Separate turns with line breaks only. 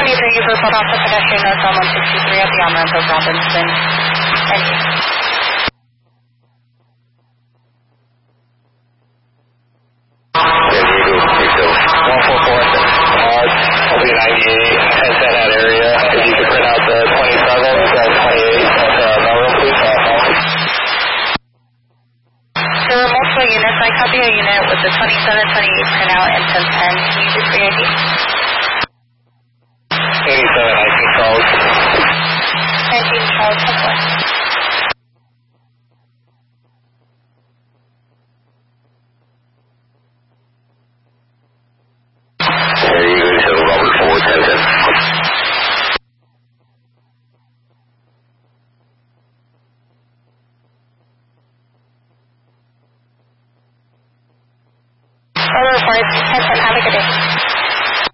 23, you report off the pedestrian northbound 163 at the on-ramp of Robinson. Thank you.
I'll be 98, head to that area. If you could print out the 27, then 28 at the mailroom, please.
There were multiple units. I copy a unit with the 27, 28 printout and 1010. Can you do free ID?
87, 19 Charles.
19 Charles, Hustler.
There you go, so Robert 4, 1010.
Robert 4, 1010. Have a good day.